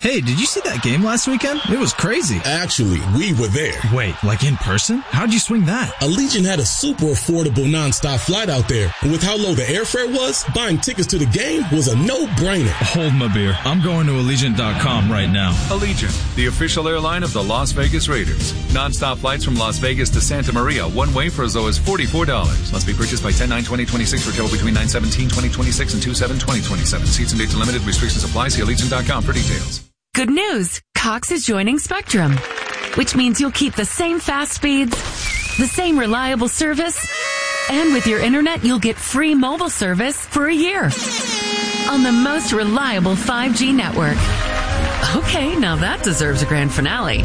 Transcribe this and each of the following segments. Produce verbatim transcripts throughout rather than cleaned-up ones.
Hey, did you see that game last weekend? It was crazy. Actually, we were there. Wait, like in person? How'd you swing that? Allegiant had a super affordable nonstop flight out there. And with how low the airfare was, buying tickets to the game was a no-brainer. Hold my beer. I'm going to Allegiant dot com right now. Allegiant, the official airline of the Las Vegas Raiders. Nonstop flights from Las Vegas to Santa Maria, one way for as low as forty-four dollars. Must be purchased by ten nine twenty twenty-six for travel between nine seventeen twenty twenty-six and two seven twenty twenty-seven. Seats and dates are limited. Restrictions apply. See Allegiant dot com for details. Good news. Cox is joining Spectrum, which means you'll keep the same fast speeds, the same reliable service, and with your internet, you'll get free mobile service for a year on the most reliable five G network. Okay, now that deserves a grand finale.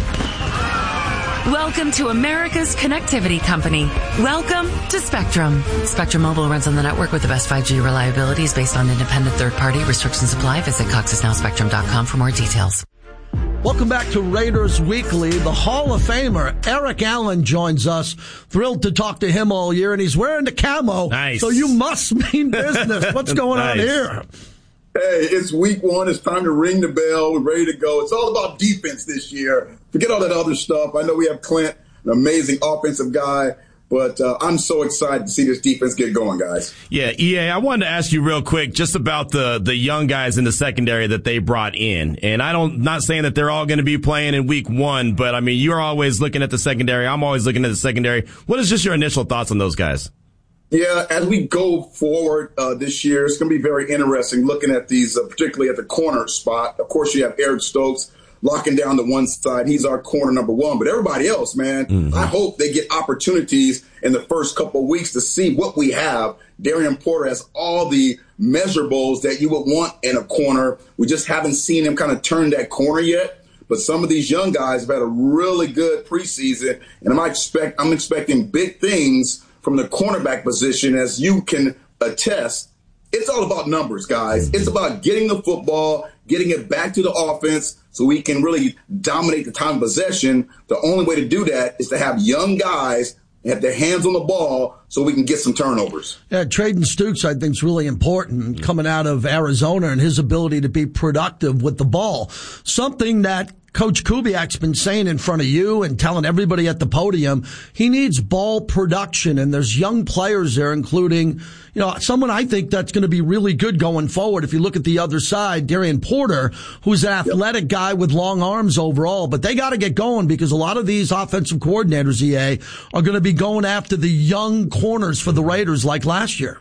Welcome to America's connectivity company. Welcome to Spectrum. Spectrum Mobile runs on the network with the best five G reliability, is based on independent third-party. Restrictions apply. Visit cox is now spectrum dot com for more details. Welcome back to Raiders Weekly. The Hall of Famer, Eric Allen, joins us. Thrilled to talk to him all year, and he's wearing the camo. Nice. So you must mean business. What's going Nice. on here? Hey, it's week one. It's time to ring the bell. We're ready to go. It's all about defense this year. Forget all that other stuff. I know we have Clint, an amazing offensive guy, but uh, I'm so excited to see this defense get going, guys. Yeah, E A, I wanted to ask you real quick just about the the young guys in the secondary that they brought in. And I don't, not saying that they're all going to be playing in week one, but I mean, you're always looking at the secondary. I'm always looking at the secondary. What is just your initial thoughts on those guys? Yeah, as we go forward uh, this year, it's going to be very interesting looking at these, uh, particularly at the corner spot. Of course, you have Eric Stokes locking down the one side. He's our corner number one. But everybody else, man, mm-hmm. I hope they get opportunities in the first couple of weeks to see what we have. Darian Porter has all the measurables that you would want in a corner. We just haven't seen him kind of turn that corner yet. But some of these young guys have had a really good preseason, and I'm, expect, I'm expecting big things from the cornerback position. As you can attest, it's all about numbers, guys. It's about getting the football, getting it back to the offense so we can really dominate the time of possession. The only way to do that is to have young guys have their hands on the ball so we can get some turnovers. Yeah, Traden Stukes, I think, is really important coming out of Arizona and his ability to be productive with the ball. Something that Coach Kubiak's been saying in front of you and telling everybody at the podium, he needs ball production, and there's young players there, including, you know, someone I think that's going to be really good going forward. If you look at the other side, Darian Porter, who's an athletic yep. guy with long arms overall, but they got to get going because a lot of these offensive coordinators, E A, are going to be going after the young corners for the Raiders like last year.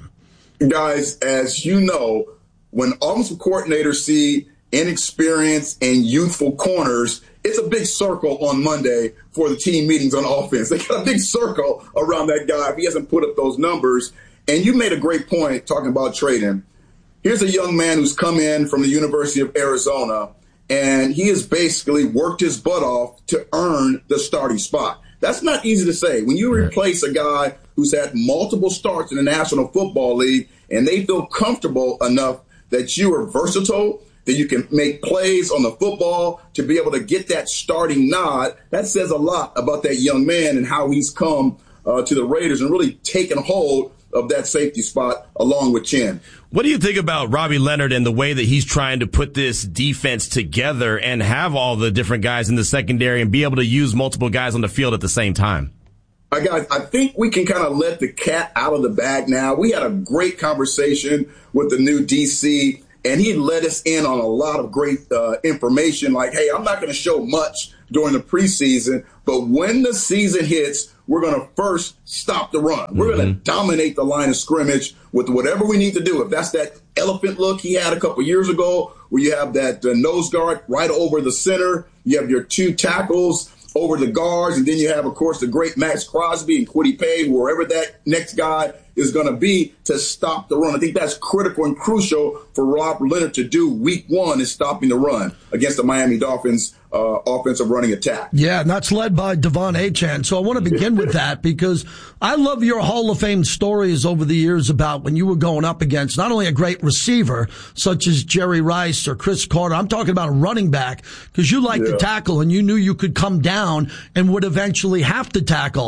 Guys, as you know, when offensive coordinators see inexperienced and youthful corners, it's a big circle on Monday for the team meetings on offense. They got a big circle around that guy if he hasn't put up those numbers. And you made a great point talking about Traden. Here's a young man who's come in from the University of Arizona, and he has basically worked his butt off to earn the starting spot. That's not easy to say. When you replace a guy who's had multiple starts in the National Football League and they feel comfortable enough that you are versatile, that you can make plays on the football to be able to get that starting nod, that says a lot about that young man and how he's come uh, to the Raiders and really taken hold of that safety spot along with Chin. What do you think about Robbie Leonard and the way that he's trying to put this defense together and have all the different guys in the secondary and be able to use multiple guys on the field at the same time? I got, I think we can kind of let the cat out of the bag now. We had a great conversation with the new D C, and he let us in on a lot of great uh, information like, hey, I'm not going to show much during the preseason, but when the season hits, we're going to first stop the run. We're mm-hmm. going to dominate the line of scrimmage with whatever we need to do. If that's that elephant look he had a couple years ago, where you have that uh, nose guard right over the center, you have your two tackles over the guards, and then you have, of course, the great Max Crosby and Kwity Paye, wherever that next guy is going to be, to stop the run. I think that's critical and crucial for Rob Leonard to do week one, is stopping the run against the Miami Dolphins uh, offensive running attack. Yeah, and that's led by Devon Achane. So I want to begin with that because I love your Hall of Fame stories over the years about when you were going up against not only a great receiver such as Jerry Rice or Chris Carter. I'm talking about a running back because you like yeah. to tackle and you knew you could come down and would eventually have to tackle.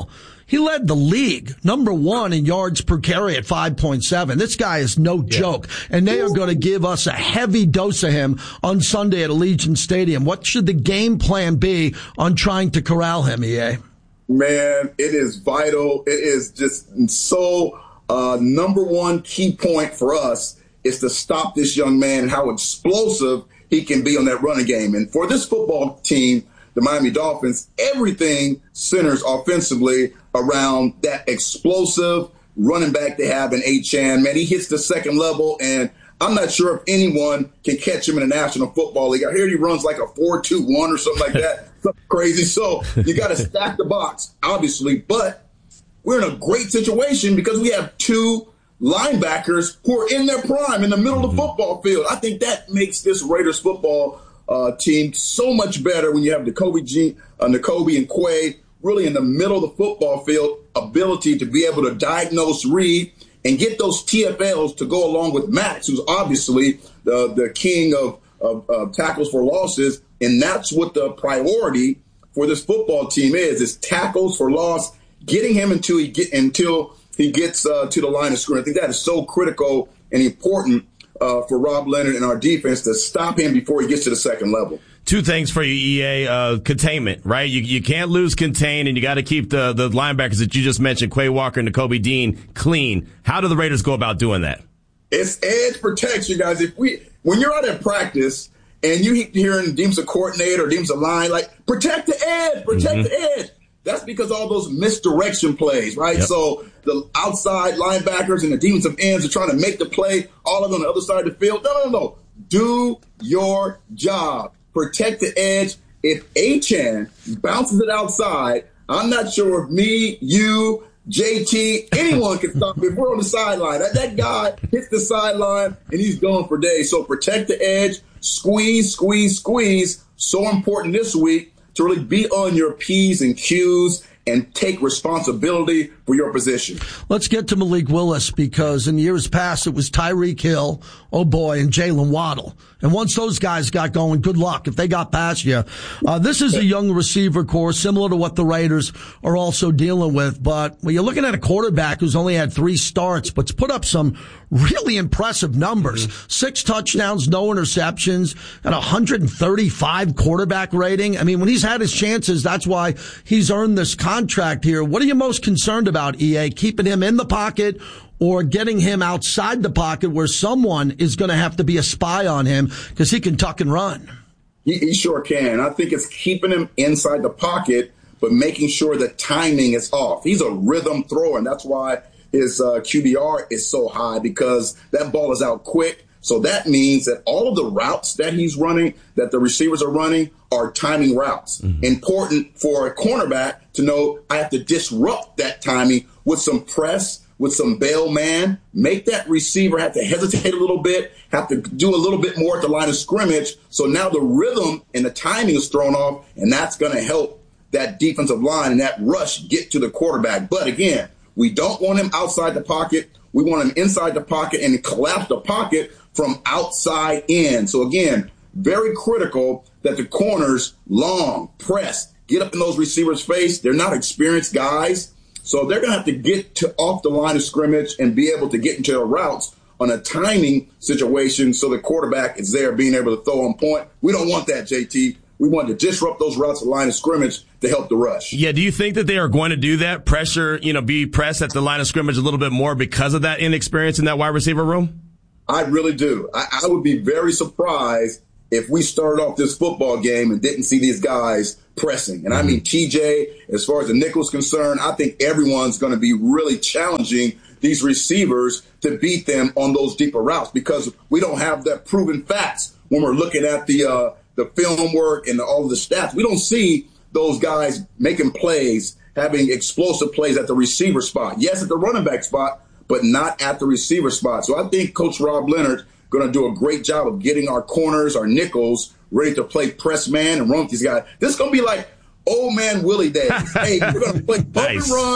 He led the league, number one in yards per carry at five point seven. This guy is no yeah. joke. And they are going to give us a heavy dose of him on Sunday at Allegiant Stadium. What should the game plan be on trying to corral him, E A? Man, it is vital. It is just so uh, number one key point for us is to stop this young man and how explosive he can be on that running game. And for this football team, the Miami Dolphins, everything centers offensively around that explosive running back they have in Achane. Man, he hits the second level, and I'm not sure if anyone can catch him in the National Football League. I hear he runs like a four two one or something like that. Something crazy. So you got to stack the box, obviously. But we're in a great situation because we have two linebackers who are in their prime, in the middle of the football field. I think that makes this Raiders football uh, team so much better when you have Nakobe, G, uh, Nakobe and Quay really in the middle of the football field, ability to be able to diagnose, read, and get those T F Ls to go along with Max, who's obviously the, the king of, of, of tackles for losses. And that's what the priority for this football team is, is tackles for loss, getting him until he, get, until he gets uh, to the line of scrimmage. I think that is so critical and important uh, for Rob Leonard and our defense to stop him before he gets to the second level. Two things for you, E A. Uh, containment, right? You you can't lose contain, and you got to keep the, the linebackers that you just mentioned, Quay Walker and Nakobe Dean, clean. How do the Raiders go about doing that? It's edge protection, guys. If we when you're out at practice and you hearing Deems a coordinator or Deems a line, like, protect the edge, protect mm-hmm. the edge. That's because all those misdirection plays, right? Yep. So the outside linebackers and the defensive ends are trying to make the play all of them on the other side of the field. No, no, no. Do your job. Protect the edge. If Achane bounces it outside, I'm not sure if me, you, J T, anyone can stop it. If we're on the sideline, that, that guy hits the sideline and he's gone for days. So protect the edge, squeeze, squeeze, squeeze. So important this week to really be on your P's and Q's and take responsibility for your position. Let's get to Malik Willis, because in years past it was Tyreek Hill, oh boy, and Jalen Waddle. And once those guys got going, good luck if they got past you. Uh, this is a young receiver core, similar to what the Raiders are also dealing with. But when you're looking at a quarterback who's only had three starts, but's put up some really impressive numbers. Mm-hmm. Six touchdowns, no interceptions, and one hundred thirty-five quarterback rating. I mean, when he's had his chances, that's why he's earned this contract here. What are you most concerned about, E A? Keeping him in the pocket or getting him outside the pocket where someone is going to have to be a spy on him because he can tuck and run? He, he sure can. I think it's keeping him inside the pocket, but making sure that timing is off. He's a rhythm thrower, and that's why his uh, Q B R is so high, because that ball is out quick. So that means that all of the routes that he's running, that the receivers are running, are timing routes. Mm-hmm. Important for a cornerback to know I have to disrupt that timing with some press, with some bail man, make that receiver have to hesitate a little bit, have to do a little bit more at the line of scrimmage. So now the rhythm and the timing is thrown off, and that's going to help that defensive line and that rush get to the quarterback. But again, we don't want him outside the pocket. We want him inside the pocket and collapse the pocket from outside in. So again, very critical that the corners long, press, get up in those receivers' face. They're not experienced guys. So they're going to have to get to off the line of scrimmage and be able to get into their routes on a timing situation so the quarterback is there being able to throw on point. We don't want that, J T. We want to disrupt those routes at the line of scrimmage to help the rush. Yeah, do you think that they are going to do that? Pressure, you know, be pressed at the line of scrimmage a little bit more because of that inexperience in that wide receiver room? I really do. I, I would be very surprised if we started off this football game and didn't see these guys pressing. And I mean, T J, as far as the nickel is concerned, I think everyone's going to be really challenging these receivers to beat them on those deeper routes, because we don't have that proven facts when we're looking at the uh, the film work and all of the stats. We don't see those guys making plays, having explosive plays at the receiver spot. Yes, at the running back spot, but not at the receiver spot. So I think Coach Rob Leonard going to do a great job of getting our corners, our nickels, ready to play press man and run with these guys. This is going to be like old man Willie days. Hey, we're going to play bump nice. and run,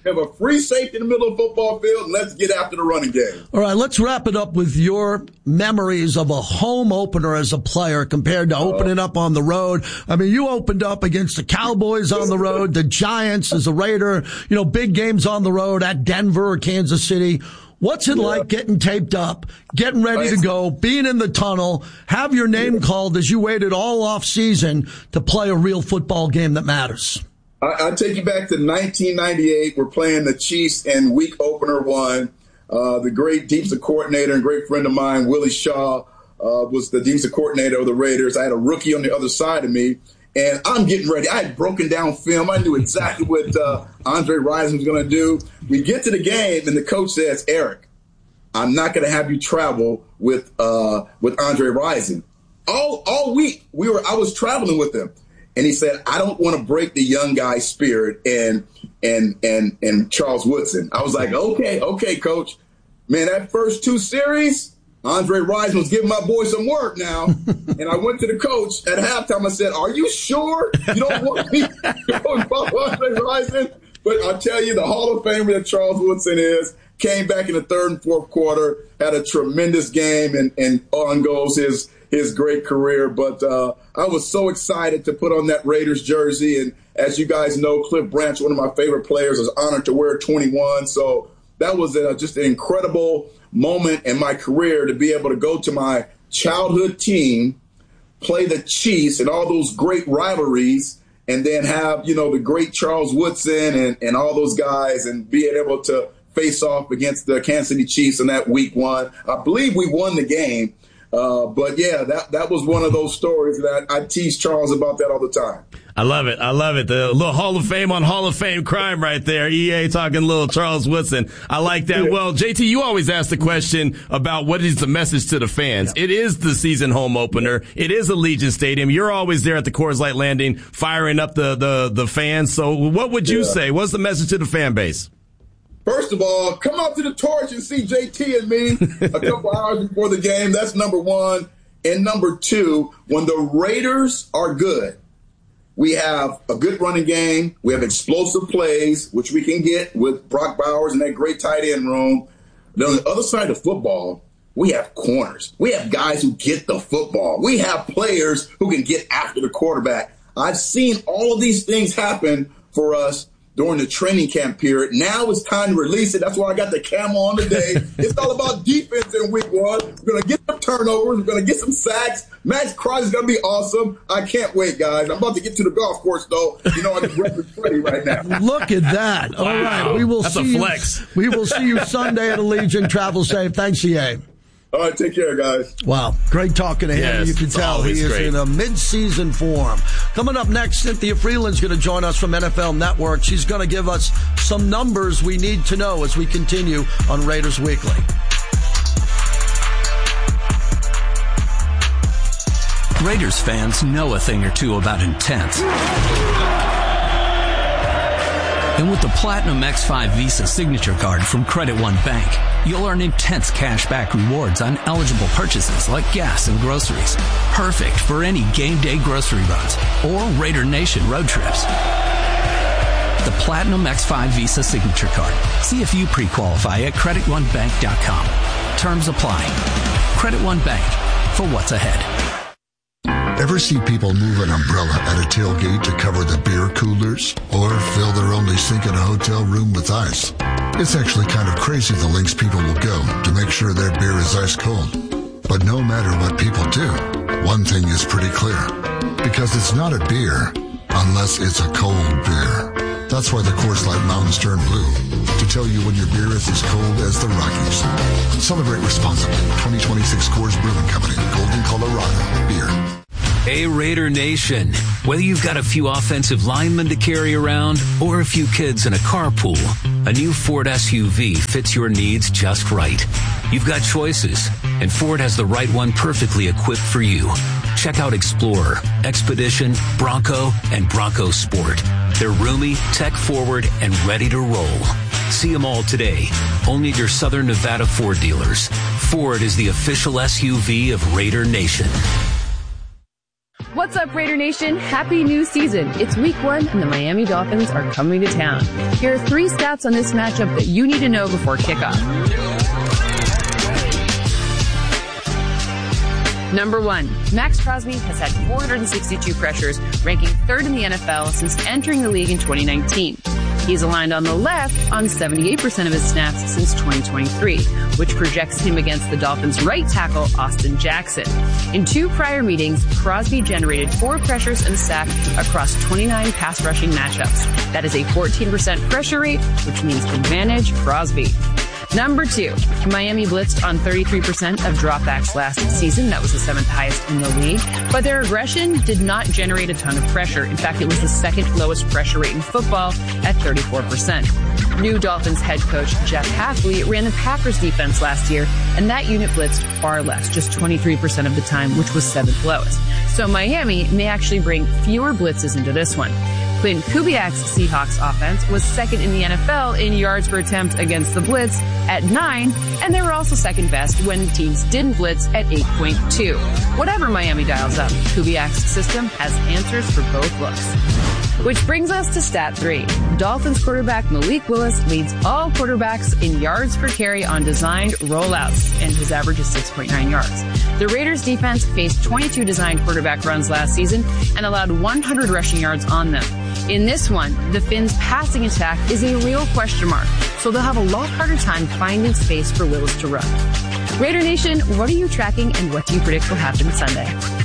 have a free safety in the middle of the football field, and let's get after the running game. All right, let's wrap it up with your memories of a home opener as a player compared to opening up on the road. I mean, you opened up against the Cowboys on the road, the Giants as a Raider, you know, big games on the road at Denver or Kansas City. What's it yeah. like getting taped up, getting ready to go, being in the tunnel, have your name yeah. called as you waited all off season to play a real football game that matters? I, I'll take you back to nineteen ninety-eight. We're playing the Chiefs in week opener one. Uh, the great defensive coordinator and great friend of mine, Willie Shaw, uh, was the defensive coordinator of the Raiders. I had a rookie on the other side of me. And I'm getting ready. I had broken down film. I knew exactly what uh, Andre Rison was going to do. We get to the game, and the coach says, Eric, I'm not going to have you travel with uh, with Andre Rison. All all week, we were. I was traveling with him. And he said, I don't want to break the young guy's spirit and and and and Charles Woodson. I was like, okay, okay, coach. Man, that first two series, Andre Rison was giving my boy some work now. And I went to the coach at halftime. I said, are you sure you don't want me to go and follow Andre Rison? But I'll tell you, the Hall of Famer that Charles Woodson is, came back in the third and fourth quarter, had a tremendous game, and, and on goes his his great career. But uh, I was so excited to put on that Raiders jersey. And as you guys know, Cliff Branch, one of my favorite players, was honored to wear twenty-one. So that was uh, just an incredible moment in my career to be able to go to my childhood team, play the Chiefs and all those great rivalries, and then have, you know, the great Charles Woodson and, and all those guys, and being able to face off against the Kansas City Chiefs in that week one. I believe we won the game. Uh, but, yeah, that that was one of those stories that I, I tease Charles about that all the time. I love it. I love it. The little Hall of Fame on Hall of Fame crime right there. E A talking little Charles Woodson. I like that. Yeah. Well, J T, you always ask the question about what is the message to the fans. Yeah. It is the season home opener. It is Allegiant Stadium. You're always there at the Coors Light Landing firing up the, the, the fans. So what would you yeah. say? What's the message to the fan base? First of all, come out to the Torch and see J T and me a couple hours before the game. That's number one. And number two, when the Raiders are good, we have a good running game. We have explosive plays, which we can get with Brock Bowers and that great tight end room. Then on the other side of football, we have corners. We have guys who get the football. We have players who can get after the quarterback. I've seen all of these things happen for us during the training camp period. Now it's time to release it. That's why I got the camo on today. It's all about defense in week one. We're going to get some turnovers. We're going to get some sacks. Max Crosby is going to be awesome. I can't wait, guys. I'm about to get to the golf course, though. You know, I'm record ready right now. Look at that. All wow. right. We will That's see a flex. You, we will see you Sunday at Allegiant. Travel safe. Thanks, C A. All right, take care, guys. Wow, great talking to him. Yes, you can tell he is great. in a mid-season form. Coming up next, Cynthia Freeland's going to join us from N F L Network. She's going to give us some numbers we need to know as we continue on Raiders Weekly. Raiders fans know a thing or two about intent. And with the Platinum X five Visa Signature Card from Credit One Bank, you'll earn intense cashback rewards on eligible purchases like gas and groceries. Perfect for any game day grocery runs or Raider Nation road trips. The Platinum X five Visa Signature Card. See if you pre-qualify at credit one bank dot com. Terms apply. Credit One Bank, for what's ahead. Ever see people move an umbrella at a tailgate to cover the beer coolers? Or fill their only sink in a hotel room with ice? It's actually kind of crazy the lengths people will go to make sure their beer is ice cold. But no matter what people do, one thing is pretty clear. Because it's not a beer unless it's a cold beer. That's why the Coors Light Mountains turn blue. To tell you when your beer is as cold as the Rockies. Celebrate responsibly. twenty twenty-six Coors Brewing Company. Golden, Colorado. Beer. Hey, Raider Nation. Whether you've got a few offensive linemen to carry around or a few kids in a carpool, a new Ford S U V fits your needs just right. You've got choices, and Ford has the right one perfectly equipped for you. Check out Explorer, Expedition, Bronco, and Bronco Sport. They're roomy, tech-forward, and ready to roll. See them all today, only at your Southern Nevada Ford dealers. Ford is the official S U V of Raider Nation. What's What's up, Raider Nation? Happy new season. It's week one and the Miami Dolphins are coming to town. Here are three stats on this matchup that you need to know before kickoff. Number one, Max Crosby has had four hundred sixty-two pressures, ranking third in the N F L since entering the league in twenty nineteen. He's aligned on the left on seventy-eight percent of his snaps since twenty twenty-three, which projects him against the Dolphins' right tackle, Austin Jackson. In two prior meetings, Crosby generated four pressures and a sack across twenty-nine pass rushing matchups. That is a fourteen percent pressure rate, which means advantage Crosby. Number two, Miami blitzed on thirty-three percent of dropbacks last season. That was the seventh highest in the league. But their aggression did not generate a ton of pressure. In fact, it was the second lowest pressure rate in football at thirty-four percent. New Dolphins head coach Jeff Hafley ran the Packers defense last year, and that unit blitzed far less, just twenty-three percent of the time, which was seventh lowest. So Miami may actually bring fewer blitzes into this one. Clint Kubiak's Seahawks offense was second in the N F L in yards per attempt against the blitz at nine, and they were also second best when teams didn't blitz at eight point two. Whatever Miami dials up, Kubiak's system has answers for both looks. Which brings us to stat three. Dolphins quarterback Malik Willis leads all quarterbacks in yards per carry on designed rollouts, and his average is six point nine yards. The Raiders defense faced twenty-two designed quarterback runs last season and allowed one hundred rushing yards on them. In this one, the Finns' passing attack is a real question mark, so they'll have a lot harder time finding space for Willis to run. Raider Nation, what are you tracking and what do you predict will happen Sunday?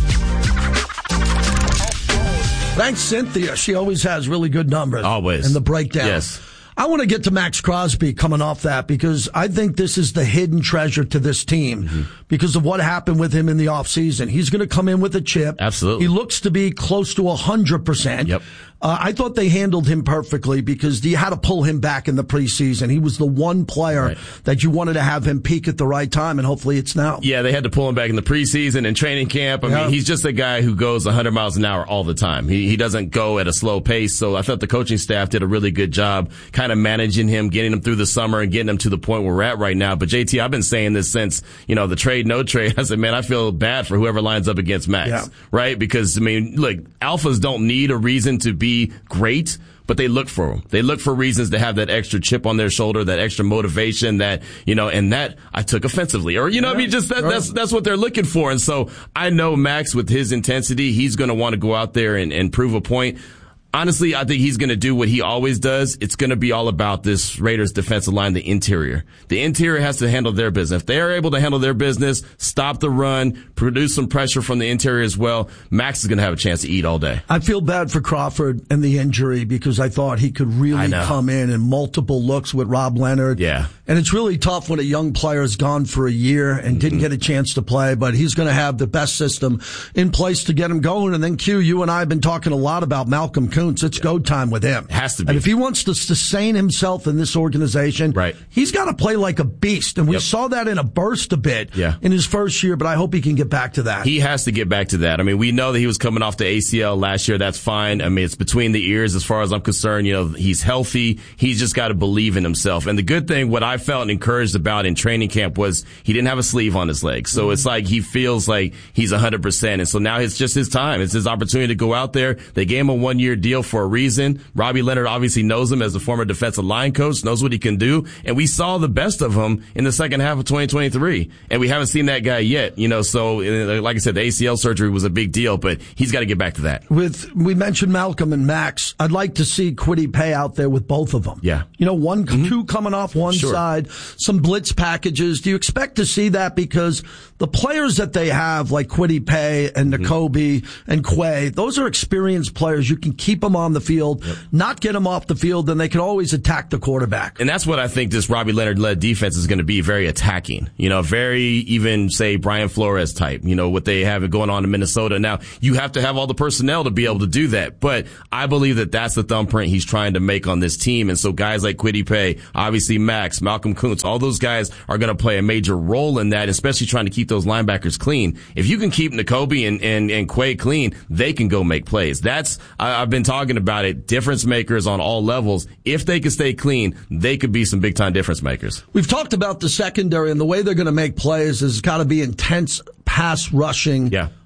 Thanks, Cynthia. She always has really good numbers. Always. In the breakdown. Yes. I want to get to Max Crosby coming off that because I think this is the hidden treasure to this team mm-hmm. because of what happened with him in the offseason. He's going to come in with a chip. Absolutely. He looks to be close to one hundred percent. Yep. Uh, I thought they handled him perfectly because you had to pull him back in the preseason. He was the one player right. that you wanted to have him peak at the right time, and hopefully it's now. Yeah, they had to pull him back in the preseason and training camp. I yeah. mean, he's just a guy who goes one hundred miles an hour all the time. He he doesn't go at a slow pace, so I thought the coaching staff did a really good job kind of managing him, getting him through the summer and getting him to the point where we're at right now. But J T, I've been saying this since, you know, the trade, no trade. I said, man, I feel bad for whoever lines up against Max, yeah. right? Because, I mean, look, alphas don't need a reason to be great, but they look for them. They look for reasons to have that extra chip on their shoulder, that extra motivation that, you know, and that I took offensively. Or, you know, yeah, I mean, just that, right. that's that's what they're looking for. And so I know Max, with his intensity, he's going to want to go out there and, and prove a point. Honestly, I think he's going to do what he always does. It's going to be all about this Raiders defensive line, the interior. The interior has to handle their business. If they are able to handle their business, stop the run, produce some pressure from the interior as well, Max is going to have a chance to eat all day. I feel bad for Crawford and the injury because I thought he could really come in in multiple looks with Rob Leonard. Yeah. And it's really tough when a young player is gone for a year and mm-hmm. didn't get a chance to play, but he's going to have the best system in place to get him going. And then, Q, you and I have been talking a lot about Malcolm Kuntz. It's go time with him. Has to be. And if he wants to sustain himself in this organization, right. he's got to play like a beast. And we yep. saw that in a burst a bit yeah. in his first year, but I hope he can get back to that. He has to get back to that. I mean, we know that he was coming off the A C L last year. That's fine. I mean, it's between the ears as far as I'm concerned. You know, he's healthy. He's just got to believe in himself. And the good thing, what I felt encouraged about in training camp was he didn't have a sleeve on his leg. So mm-hmm. it's like he feels like he's one hundred percent. And so now it's just his time. It's his opportunity to go out there. They gave him a one-year deal for a reason. Robbie Leonard obviously knows him as a former defensive line coach, knows what he can do. And we saw the best of him in the second half of twenty twenty-three. And we haven't seen that guy yet. You know, so like I said, the A C L surgery was a big deal, but he's got to get back to that. With, we mentioned Malcolm and Max. I'd like to see Kwity Paye out there with both of them. Yeah. You know, one, mm-hmm. two coming off one sure. side, some blitz packages. Do you expect to see that? Because the players that they have, like Kwity Paye and Nakobe mm-hmm. and Quay, those are experienced players. You can keep them on the field, yep. not get them off the field, then they can always attack the quarterback. And that's what I think this Robbie Leonard-led defense is going to be, very attacking. You know, very even, say, Brian Flores type, you know, what they have going on in Minnesota. Now, you have to have all the personnel to be able to do that. But I believe that that's the thumbprint he's trying to make on this team. And so guys like Kwity Paye, obviously Max, Malcolm Kuntz, all those guys are going to play a major role in that, especially trying to keep those linebackers clean. If you can keep Nakobe and, and, and Quay clean, they can go make plays. That's, I, I've been talking about it, difference makers on all levels. If they can stay clean, they could be some big time difference makers. We've talked about the secondary, and the way they're going to make plays has got to be intense pass rushing yeah.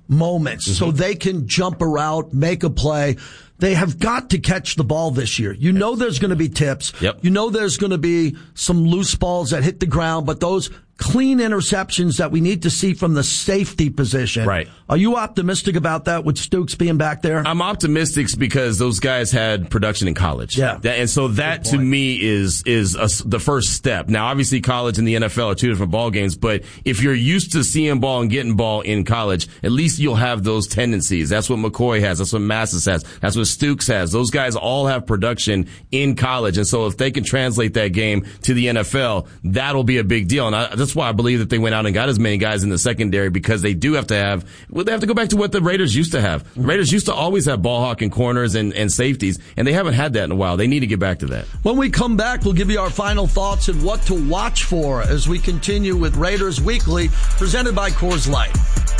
moments mm-hmm. so they can jump a route, make a play. They have got to catch the ball this year. You know there's going to be tips. Yep. You know there's going to be some loose balls that hit the ground, but those clean interceptions that we need to see from the safety position. Right. Are you optimistic about that with Stooks being back there? I'm optimistic because those guys had production in college. Yeah. That, and so that to me is is a, the first step. Now, obviously, college and the N F L are two different ball games, but if you're used to seeing ball and getting ball in college, at least you'll have those tendencies. That's what McCoy has. That's what Massis has. That's what Stooks has. Those guys all have production in college. And so if they can translate that game to the N F L, that'll be a big deal. And I, that's why I believe that they went out and got as many guys in the secondary, because they do have to have, well, they have to go back to what the Raiders used to have. The Raiders used to always have ball hawking corners and, and safeties, and they haven't had that in a while. They need to get back to that. When we come back, we'll give you our final thoughts and what to watch for as we continue with Raiders Weekly, presented by Coors Light.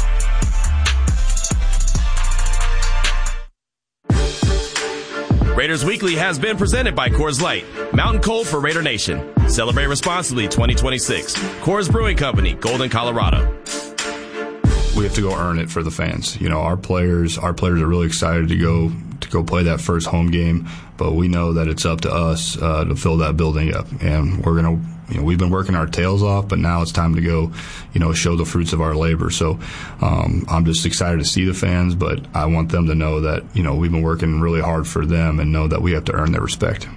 Raiders Weekly has been presented by Coors Light. Mountain Cold for Raider Nation. Celebrate responsibly twenty twenty-six. Coors Brewing Company, Golden, Colorado. We have to go earn it for the fans. You know, our players, our players are really excited to go to go play that first home game, but we know that it's up to us uh, to fill that building up, and we're gonna. You know, we've been working our tails off, but now it's time to go, you know, show the fruits of our labor. So um, I'm just excited to see the fans, but I want them to know that, you know, we've been working really hard for them and know that we have to earn their respect.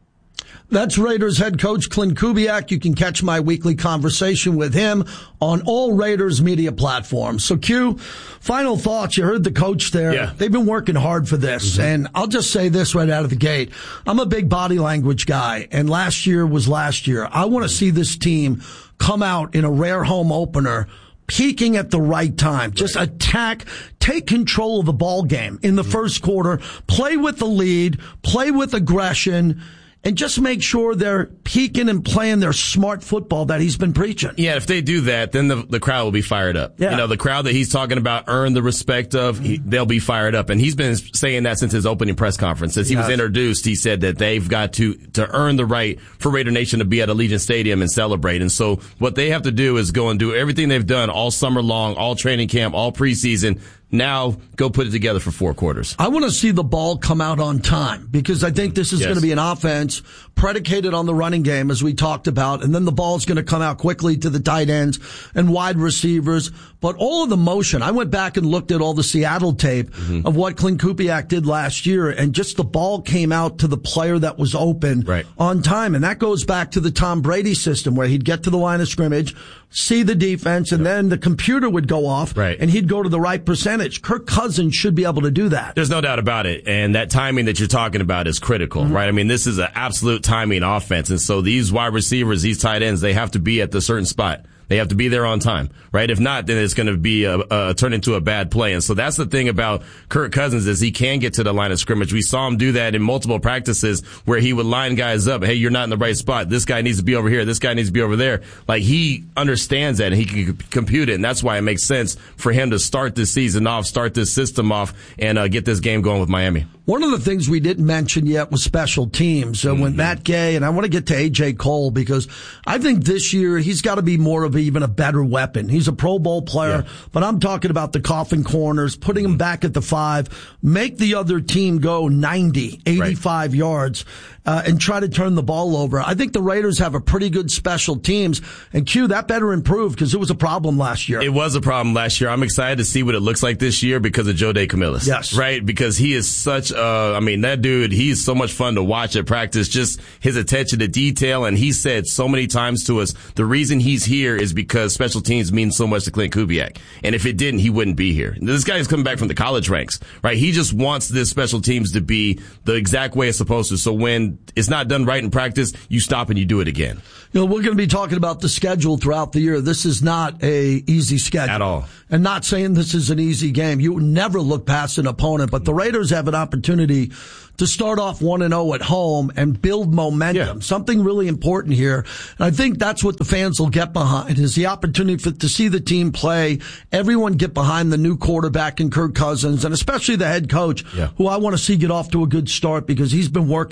That's Raiders head coach Klint Kubiak. You can catch my weekly conversation with him on all Raiders media platforms. So, Q, final thoughts. You heard the coach there. Yeah. They've been working hard for this. Mm-hmm. And I'll just say this right out of the gate. I'm a big body language guy, and last year was last year. I want to see this team come out in a rare home opener peaking at the right time. Just right. attack, take control of the ball game in the mm-hmm. first quarter, play with the lead, play with aggression, and just make sure they're peaking and playing their smart football that he's been preaching. Yeah, if they do that, then the, the crowd will be fired up. Yeah. You know, the crowd that he's talking about earn the respect of, he, they'll be fired up. And he's been saying that since his opening press conference. Since he yes. was introduced, he said that they've got to, to earn the right for Raider Nation to be at Allegiant Stadium and celebrate. And so what they have to do is go and do everything they've done all summer long, all training camp, all preseason. Now go put it together for four quarters. I want to see the ball come out on time, because I think this is yes. going to be an offense predicated on the running game, as we talked about, and then the ball's going to come out quickly to the tight ends and wide receivers. But all of the motion, I went back and looked at all the Seattle tape mm-hmm. of what Klint Kubiak did last year, and just the ball came out to the player that was open right. on time. And that goes back to the Tom Brady system, where he'd get to the line of scrimmage, see the defense, and yep. then the computer would go off, right. and he'd go to the right percentage. Kirk Cousins should be able to do that. There's no doubt about it. And that timing that you're talking about is critical, mm-hmm. right? I mean, this is an absolute timing offense. And so these wide receivers, these tight ends, they have to be at the certain spot. They have to be there on time, right? If not, then it's going to be a, a turn into a bad play. And so that's the thing about Kirk Cousins, is he can get to the line of scrimmage. We saw him do that in multiple practices where he would line guys up. Hey, you're not in the right spot. This guy needs to be over here. This guy needs to be over there. Like, he understands that, and he can compute it. And that's why it makes sense for him to start this season off, start this system off, and uh, get this game going with Miami. One of the things we didn't mention yet was special teams. So mm-hmm. when Matt Gay, and I want to get to A J Cole, because I think this year he's got to be more of a, even a better weapon. He's a Pro Bowl player, yeah. but I'm talking about the coffin corners, putting him back at the five, make the other team go ninety, eighty-five right. yards, uh, and try to turn the ball over. I think the Raiders have a pretty good special teams, and Q, that better improve, because it was a problem last year. It was a problem last year. I'm excited to see what it looks like this year because of Joe DeCamillis. Yes. Right? Because he is such Uh, I mean, that dude, he's so much fun to watch at practice, just his attention to detail. And he said so many times to us, the reason he's here is because special teams mean so much to Klint Kubiak. And if it didn't, he wouldn't be here. This guy is coming back from the college ranks, right? He just wants this special teams to be the exact way it's supposed to. So when it's not done right in practice, you stop and you do it again. You know, we're going to be talking about the schedule throughout the year. This is not a easy schedule. At all. And not saying this is an easy game. You never look past an opponent, but the Raiders have an opportunity to start off one and oh at home and build momentum. Yeah. Something really important here. And I think that's what the fans will get behind, is the opportunity for, to see the team play, everyone get behind the new quarterback in Kirk Cousins, and especially the head coach, yeah. who I want to see get off to a good start, because he's been working nonstop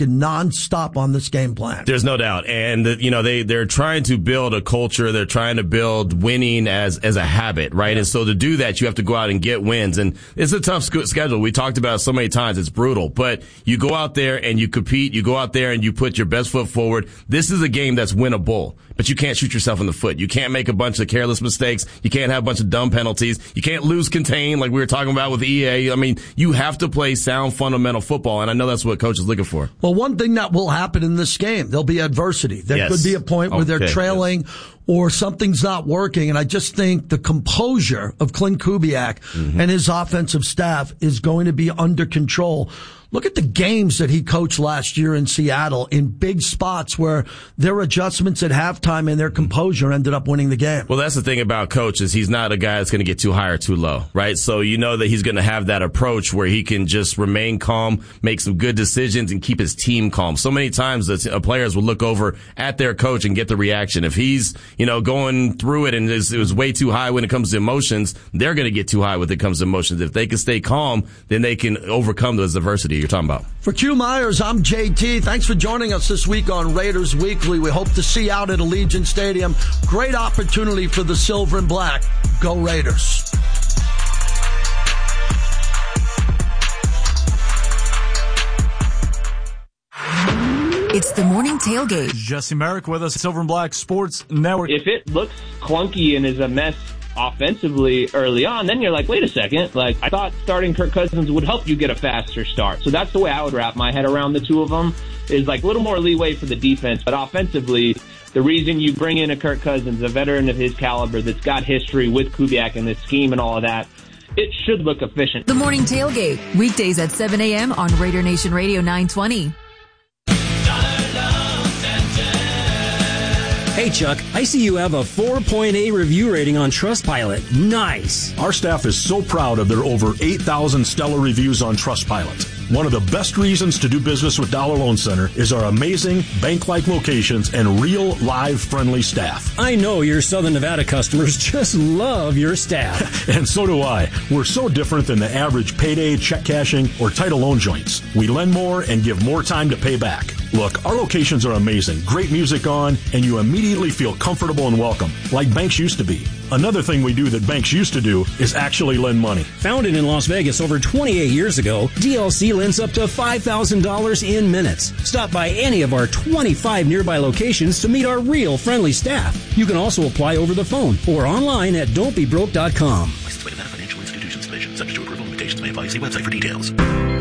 nonstop on this game plan. There's no doubt. And, you know, they, they're trying to build a culture. They're trying to build winning as, as a habit, right? Yeah. And so to do that, you have to go out and get wins. And it's a tough sc- schedule. We talked about it so many times. It's brutal. But you go out there and you compete. You go out there and you put your best foot forward. This is a game that's winnable. But you can't shoot yourself in the foot. You can't make a bunch of careless mistakes. You can't have a bunch of dumb penalties. You can't lose contain like we were talking about with E A. I mean, you have to play sound fundamental football, and I know that's what Coach is looking for. Well, one thing that will happen in this game, there'll be adversity. There yes. could be a point where okay. they're trailing yes. or something's not working, and I just think the composure of Clint Kubiak mm-hmm. and his offensive staff is going to be under control. Look at the games that he coached last year in Seattle in big spots where their adjustments at halftime and their composure ended up winning the game. Well, that's the thing about Coach is he's not a guy that's going to get too high or too low, right? So you know that he's going to have that approach where he can just remain calm, make some good decisions, and keep his team calm. So many times the players will look over at their coach and get the reaction. If he's, you know, going through it and it was way too high when it comes to emotions, they're going to get too high when it comes to emotions. If they can stay calm, then they can overcome those adversity you're talking about. For Q Myers, I'm J T. Thanks for joining us this week on Raiders Weekly. We hope to see you out at Allegiant Stadium. Great opportunity for the Silver and Black. Go Raiders. It's the morning tailgate. Jesse Merrick with us, Silver and Black Sports Network. If it looks clunky and is a mess offensively early on, then you're like, wait a second, like I thought starting Kirk Cousins would help you get a faster start. So that's the way I would wrap my head around the two of them, is like a little more leeway for the defense. But offensively, the reason you bring in a Kirk Cousins, a veteran of his caliber that's got history with Kubiak and this scheme and all of that, it should look efficient. The morning tailgate, weekdays at seven a.m. on Raider Nation Radio nine twenty. Hey, Chuck, I see you have a four point eight review rating on Trustpilot. Nice. Our staff is so proud of their over eight thousand stellar reviews on Trustpilot. One of the best reasons to do business with Dollar Loan Center is our amazing bank-like locations and real, live, friendly staff. I know your Southern Nevada customers just love your staff. And so do I. We're so different than the average payday, check cashing, or title loan joints. We lend more and give more time to pay back. Look, our locations are amazing. Great music on, and you immediately feel comfortable and welcome, like banks used to be. Another thing we do that banks used to do is actually lend money. Founded in Las Vegas over twenty-eight years ago, D L C lends up to five thousand dollars in minutes. Stop by any of our twenty-five nearby locations to meet our real friendly staff. You can also apply over the phone or online at don't be broke dot com. Licensed by Nevada Financial Institutions Division. Subject to approval. Limitations may apply. See website for details.